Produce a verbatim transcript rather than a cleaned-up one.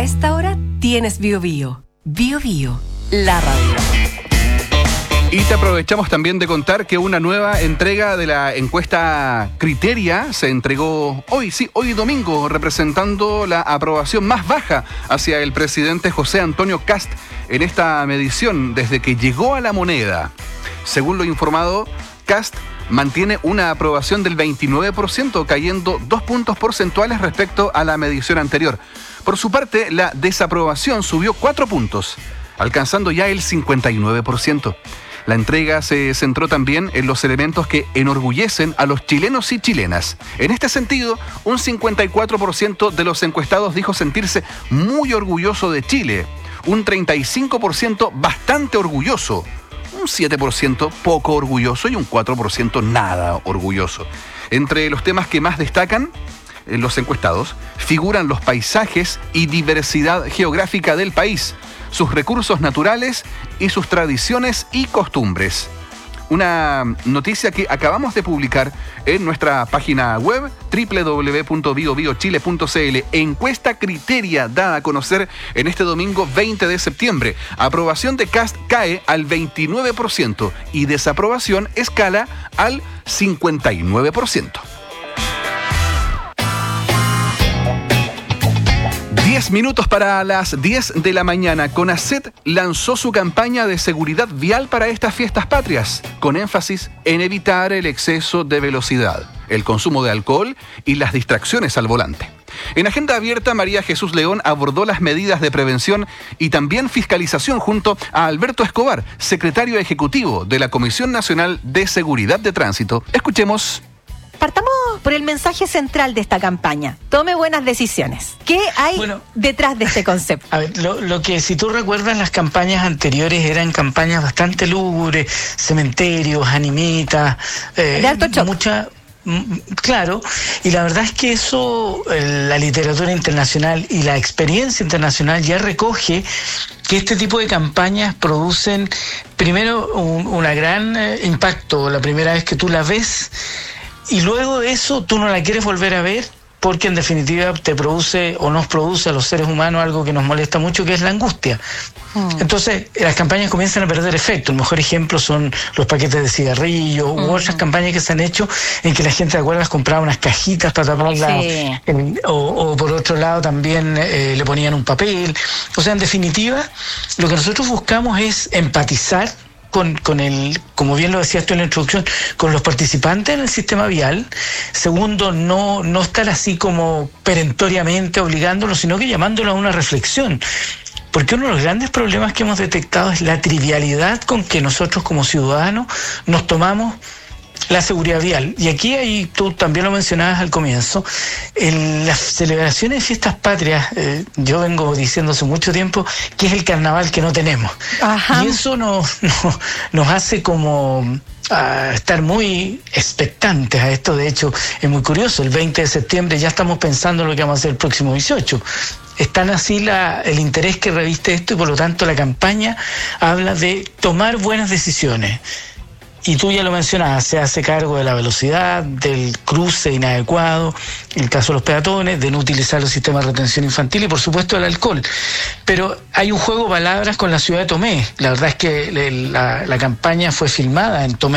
esta hora tienes Bio Bio. Bio Bio, la radio. Y te aprovechamos también de contar que una nueva entrega de la encuesta Criteria se entregó hoy, sí, hoy domingo, representando la aprobación más baja hacia el presidente José Antonio Kast en esta medición desde que llegó a la moneda. Según lo informado, Kast mantiene una aprobación del veintinueve por ciento, cayendo dos puntos porcentuales respecto a la medición anterior. Por su parte, la desaprobación subió cuatro puntos, alcanzando ya el cincuenta y nueve por ciento. La entrega se centró también en los elementos que enorgullecen a los chilenos y chilenas. En este sentido, un cincuenta y cuatro por ciento de los encuestados dijo sentirse muy orgulloso de Chile, un treinta y cinco por ciento bastante orgulloso, un siete por ciento poco orgulloso y un cuatro por ciento nada orgulloso. Entre los temas que más destacan en los encuestados figuran los paisajes y diversidad geográfica del país, sus recursos naturales y sus tradiciones y costumbres. Una noticia que acabamos de publicar en nuestra página web doble u doble u doble u punto bio bio chile punto c l. Encuesta Criteria dada a conocer en este domingo veinte de septiembre. Aprobación de Kast cae al veintinueve por ciento y desaprobación escala al cincuenta y nueve por ciento. diez minutos para las diez de la mañana. CONACET lanzó su campaña de seguridad vial para estas fiestas patrias, con énfasis en evitar el exceso de velocidad, el consumo de alcohol y las distracciones al volante. En Agenda Abierta, María Jesús León abordó las medidas de prevención y también fiscalización junto a Alberto Escobar, secretario ejecutivo de la Comisión Nacional de Seguridad de Tránsito. Escuchemos. Partamos por el mensaje central de esta campaña. Tome buenas decisiones. ¿Qué hay bueno, detrás de este concepto? A ver, lo, lo que si tú recuerdas, las campañas anteriores eran campañas bastante lúgubres, cementerios, animitas, eh, de alto choque. mucha... Claro, y la verdad es que eso, la literatura internacional y la experiencia internacional ya recoge que este tipo de campañas producen primero un una gran eh, impacto la primera vez que tú la ves, y luego de eso tú no la quieres volver a ver porque en definitiva te produce o nos produce a los seres humanos algo que nos molesta mucho, que es la angustia. Mm. Entonces las campañas comienzan a perder efecto. El mejor ejemplo son los paquetes de cigarrillos mm. u otras campañas que se han hecho en que la gente, ¿te acuerdas?, compraba unas cajitas para taparla, sí. el, o, o por otro lado también eh, le ponían un papel. O sea, en definitiva, lo que nosotros buscamos es empatizar Con, con el, como bien lo decías tú en la introducción, con los participantes en el sistema vial. Segundo, no, no estar así como perentoriamente obligándolos, sino que llamándolos a una reflexión. Porque uno de los grandes problemas que hemos detectado es la trivialidad con que nosotros como ciudadanos nos tomamos la seguridad vial. Y aquí hay, tú también lo mencionabas al comienzo, en las celebraciones de fiestas patrias, eh, yo vengo diciendo hace mucho tiempo que es el carnaval que no tenemos. Ajá. Y eso nos, nos, nos hace como a estar muy expectantes a esto. De hecho, es muy curioso, el veinte de septiembre ya estamos pensando en lo que vamos a hacer el próximo dieciocho. Es tan así la, el interés que reviste esto, y por lo tanto la campaña habla de tomar buenas decisiones. Y tú ya lo mencionabas, se hace cargo de la velocidad, del cruce inadecuado, en el caso de los peatones, de no utilizar los sistemas de retención infantil y por supuesto el alcohol. Pero hay un juego de palabras con la ciudad de Tomé. La verdad es que la, la campaña fue filmada en Tomé.